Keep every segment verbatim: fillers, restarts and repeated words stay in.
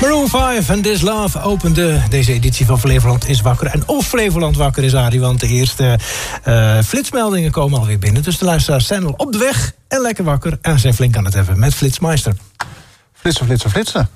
Maroon vijf en This Love opende deze editie van Flevoland is wakker. En of Flevoland wakker is, Arie, want de eerste uh, flitsmeldingen komen alweer binnen. Dus de luisteraars zijn al op de weg en lekker wakker. En zijn flink aan het hebben met Flitsmeister. Flitsen, flitsen, flitsen.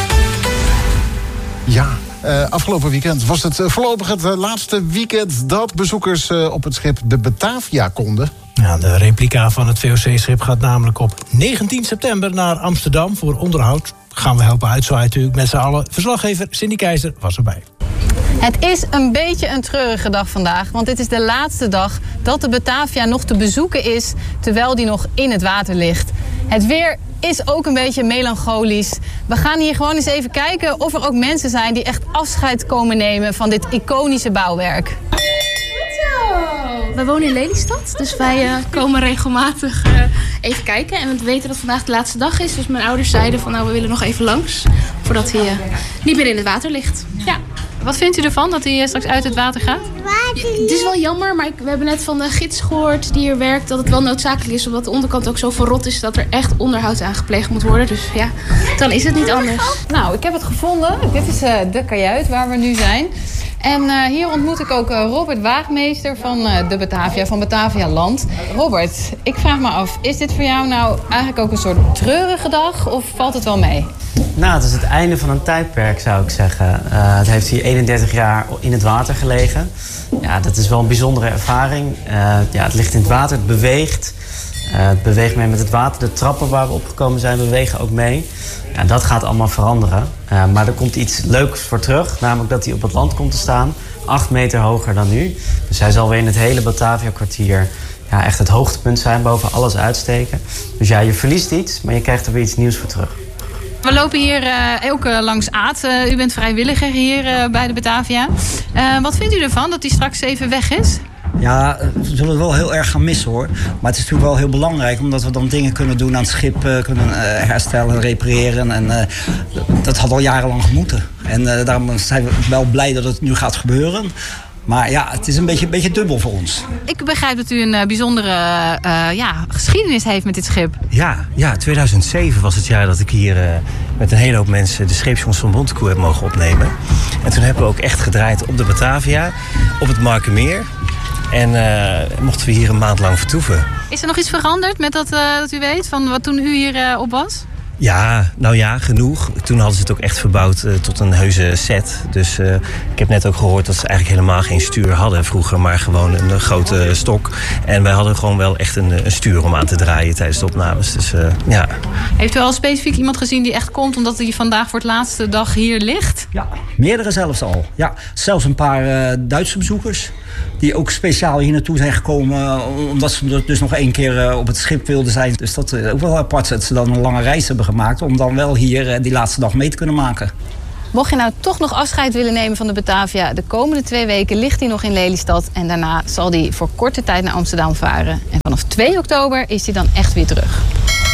Ja, uh, afgelopen weekend was het uh, voorlopig het uh, laatste weekend dat bezoekers uh, op het schip de Batavia konden. Ja, de replica van het V O C-schip gaat namelijk op negentien september naar Amsterdam voor onderhoud. Gaan we helpen uitzwaaien natuurlijk met z'n allen. Verslaggever Cindy Keizer was erbij. Het is een beetje een treurige dag vandaag, want dit is de laatste dag dat de Batavia nog te bezoeken is, terwijl die nog in het water ligt. Het weer is ook een beetje melancholisch. We gaan hier gewoon eens even kijken of er ook mensen zijn die echt afscheid komen nemen van dit iconische bouwwerk. Wij wonen in Lelystad, dus wij uh, komen regelmatig uh, even kijken. En we weten dat vandaag de laatste dag is. Dus mijn ouders zeiden van nou, we willen nog even langs. Voordat hij uh, niet meer in het water ligt. Ja. Wat vindt u ervan dat hij straks uit het water gaat? Ja, het is wel jammer, maar ik, we hebben net van de gids gehoord die hier werkt dat het wel noodzakelijk is. Omdat de onderkant ook zo verrot is dat er echt onderhoud aan gepleegd moet worden. Dus ja, dan is het niet anders. Nou, ik heb het gevonden. Dit is uh, de kajuit waar we nu zijn. En uh, hier ontmoet ik ook uh, Robert Waagmeester van uh, de Batavia, van Batavia Land. Robert, ik vraag me af, is dit voor jou nou eigenlijk ook een soort treurige dag of valt het wel mee? Nou, het is het einde van een tijdperk, zou ik zeggen. Uh, het heeft hier eenendertig jaar in het water gelegen. Ja, dat is wel een bijzondere ervaring. Uh, ja, het ligt in het water, het beweegt. Uh, het beweegt mee met het water. De trappen waar we opgekomen zijn bewegen ook mee. Ja, dat gaat allemaal veranderen. Uh, maar er komt iets leuks voor terug. Namelijk dat hij op het land komt te staan. Acht meter hoger dan nu. Dus hij zal weer in het hele Batavia-kwartier ja, echt het hoogtepunt zijn. Boven alles uitsteken. Dus ja, je verliest iets, maar je krijgt er weer iets nieuws voor terug. We lopen hier uh, ook uh, langs Aad. Uh, u bent vrijwilliger hier uh, bij de Batavia. Uh, wat vindt u ervan dat hij straks even weg is? Ja, we zullen het wel heel erg gaan missen hoor. Maar het is natuurlijk wel heel belangrijk omdat we dan dingen kunnen doen aan het schip. Uh, kunnen uh, herstellen, repareren. En uh, dat had al jarenlang gemoeten. En uh, daarom zijn we wel blij dat het nu gaat gebeuren. Maar ja, het is een beetje, een beetje dubbel voor ons. Ik begrijp dat u een uh, bijzondere uh, ja, geschiedenis heeft met dit schip. Ja, ja, tweeduizend zeven was het jaar dat ik hier uh, met een hele hoop mensen de scheepsjongens van Bontekoe heb mogen opnemen. En toen hebben we ook echt gedraaid op de Batavia, op het Markermeer. En uh, mochten we hier een maand lang vertoeven. Is er nog iets veranderd met dat, uh, dat u weet, van wat toen u hier uh, op was? Ja, nou ja, genoeg. Toen hadden ze het ook echt verbouwd uh, tot een heuse set. Dus uh, ik heb net ook gehoord dat ze eigenlijk helemaal geen stuur hadden vroeger, maar gewoon een, een grote stok. En wij hadden gewoon wel echt een, een stuur om aan te draaien tijdens de opnames. Dus uh, ja. Heeft u al specifiek iemand gezien die echt komt omdat hij vandaag voor het laatste dag hier ligt? Ja, meerdere zelfs al. Ja, zelfs een paar uh, Duitse bezoekers die ook speciaal hier naartoe zijn gekomen omdat ze dus nog één keer uh, op het schip wilden zijn. Dus dat is ook wel apart dat ze dan een lange reis hebben gemaakt om dan wel hier uh, die laatste dag mee te kunnen maken. Mocht je nou toch nog afscheid willen nemen van de Batavia, de komende twee weken ligt hij nog in Lelystad en daarna zal hij voor korte tijd naar Amsterdam varen. En vanaf twee oktober is hij dan echt weer terug.